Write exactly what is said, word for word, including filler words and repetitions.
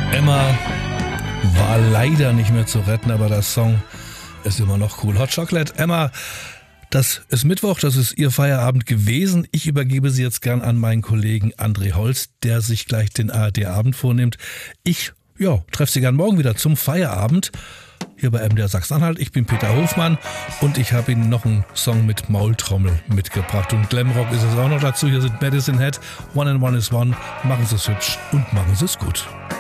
Emma war leider nicht mehr zu retten, aber der Song ist immer noch cool. Hot Chocolate, Emma, das ist Mittwoch, das ist Ihr Feierabend gewesen. Ich übergebe Sie jetzt gern an meinen Kollegen André Holz, der sich gleich den A R D-Abend vornimmt. Ich, ja, treffe Sie gern morgen wieder zum Feierabend hier bei M D R Sachsen-Anhalt. Ich bin Peter Hofmann und ich habe Ihnen noch einen Song mit Maultrommel mitgebracht. Und Glamrock ist es auch noch dazu. Hier sind Medicine Head, One and One is One. Machen Sie es hübsch und machen Sie es gut.